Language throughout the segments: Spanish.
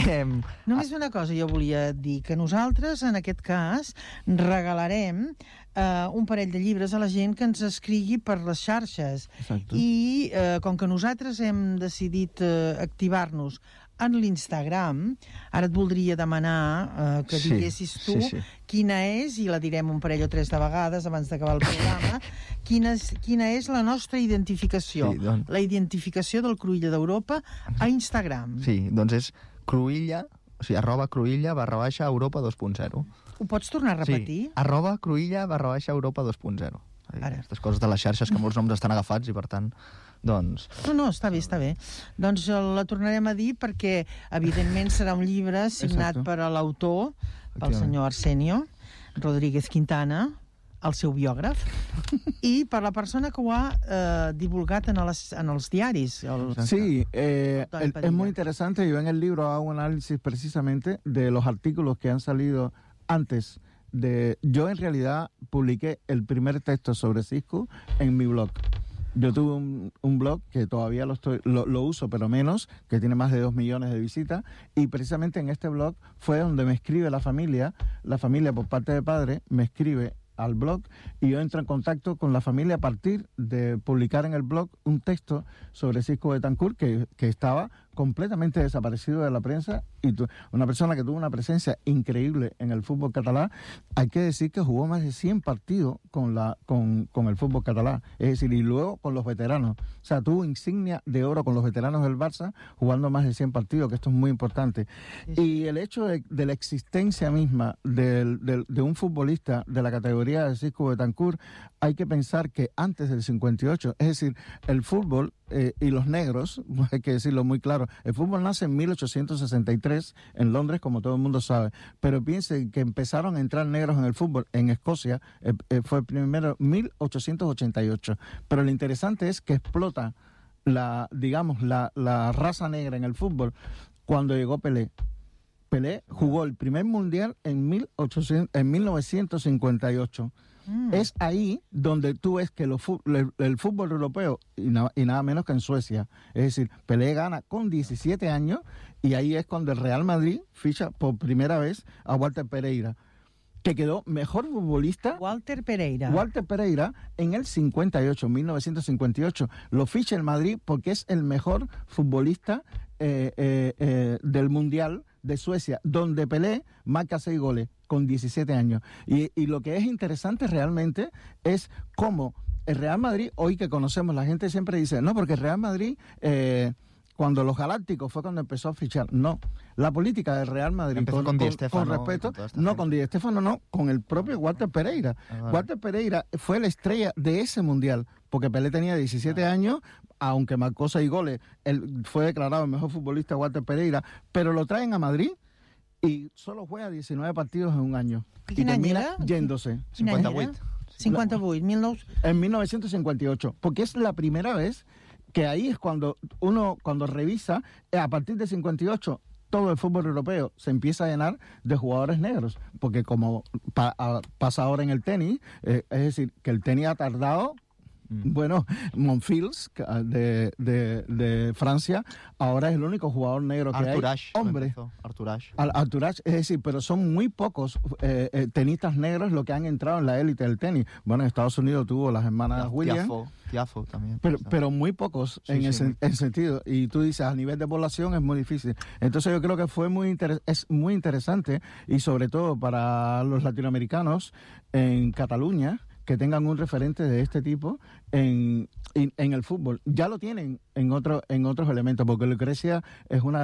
Només una cosa jo volia dir, que nosaltres, en aquest cas, regalarem un parell de llibres a la gent que ens escrigui per les xarxes. Exacte. I com que nosaltres hem decidit activar-nos en l'Instagram, ara et voldria demanar que diguessis tu quina és, i la direm un parell o tres de vegades abans d'acabar el programa, quina és la nostra identificació, la identificació del Cruïlla d'Europa a Instagram. Sí, doncs és Cruïlla, o sigui, @Cruïlla_Europa 2.0. Ho pots tornar a repetir? Sí, @Cruïlla_Europa 2.0. Aquestes coses de les xarxes que molts noms estan agafats i per tant doncs... No, està bé. Doncs la tornarem a dir perquè evidentment serà un llibre signat per l'autor, pel senyor Arsenio Rodríguez Quintana, el seu biògraf, i per la persona que ho ha divulgat en els diaris. Sí, es muy interesante. Yo en el libro hago un análisis precisamente de los artículos que han salido antes de... Yo en realidad publiqué el primer texto sobre Xisco en mi blog. Yo tuve un blog que todavía lo uso, pero menos, que tiene más de 2 millones de visitas, y precisamente en este blog fue donde me escribe la familia por parte de padre, me escribe al blog y yo entro en contacto con la familia a partir de publicar en el blog un texto sobre Xisco Betancourt que estaba completamente desaparecido de la prensa, y una persona que tuvo una presencia increíble en el fútbol catalán. Hay que decir que jugó más de 100 partidos con el fútbol catalán, es decir, y luego con los veteranos, o sea, tuvo insignia de oro con los veteranos del Barça, jugando más de 100 partidos, que esto es muy importante. Y el hecho de la existencia misma de un futbolista de la categoría de Xisco Betancourt, hay que pensar que antes del 58, es decir, el fútbol y los negros, hay que decirlo muy claro, el fútbol nace en 1863 en Londres, como todo el mundo sabe, pero piensen que empezaron a entrar negros en el fútbol en Escocia, fue primero 1888, pero lo interesante es que explota la raza negra en el fútbol cuando llegó Pelé. Pelé jugó el primer mundial en 1958. Es ahí donde tú ves que el fútbol europeo, y nada menos que en Suecia, es decir, Pelé gana con 17 años, y ahí es cuando el Real Madrid ficha por primera vez a Walter Pereira, que quedó mejor futbolista. Walter Pereira en el 1958. Lo ficha el Madrid porque es el mejor futbolista del Mundial de Suecia, donde Pelé marca 6 goles con 17 años. Y lo que es interesante realmente es cómo el Real Madrid, hoy que conocemos, la gente siempre dice, no, porque el Real Madrid... cuando los Galácticos fue cuando empezó a fichar. No, la política del Real Madrid con Di Stéfano, con respeto, no con Di Stéfano, no, con el propio Walter Pereira. Walter Pereira fue la estrella de ese mundial, porque Pelé tenía 17 años, aunque marcó 6 goles, él fue declarado el mejor futbolista Walter Pereira, pero lo traen a Madrid y solo juega 19 partidos en un año. Y termina yéndose. 58. 58, en 1958, porque es la primera vez que ahí es cuando revisa, a partir de 58, todo el fútbol europeo se empieza a llenar de jugadores negros, porque como pasa ahora en el tenis, es decir, que el tenis ha tardado. Bueno, Monfils de Francia ahora es el único jugador negro que hay. Hombre, Arthur Ashe, es decir, pero son muy pocos tenistas negros los que han entrado en la élite del tenis. Bueno, en Estados Unidos tuvo las hermanas Williams. Tiafo también. Pero muy pocos en ese sentido. Y tú dices, a nivel de población es muy difícil. Entonces yo creo que es muy interesante, y sobre todo para los latinoamericanos en Cataluña, que tengan un referente de este tipo en el fútbol. Ya lo tienen en otros elementos, porque Lucrecia es una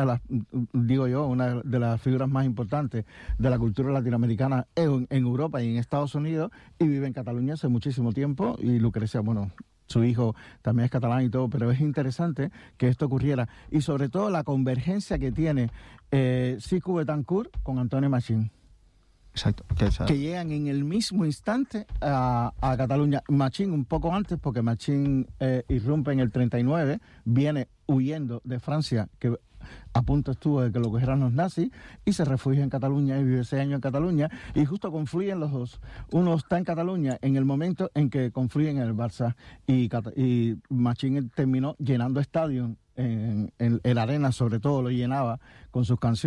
de las figuras más importantes de la cultura latinoamericana en Europa y en Estados Unidos, y vive en Cataluña hace muchísimo tiempo, y Lucrecia, bueno, su hijo también es catalán y todo, pero es interesante que esto ocurriera, y sobre todo la convergencia que tiene Xisco Betancourt con Antonio Machín. Exacto. Que llegan en el mismo instante a Cataluña. Machín un poco antes, porque Machín irrumpe en el 39, viene huyendo de Francia, que a punto estuvo de que lo cogieran los nazis, y se refugia en Cataluña y vive 6 años en Cataluña, y justo confluyen los dos. Uno está en Cataluña en el momento en que confluyen en el Barça, y Machín terminó llenando estadios en el Arena, sobre todo lo llenaba con sus canciones.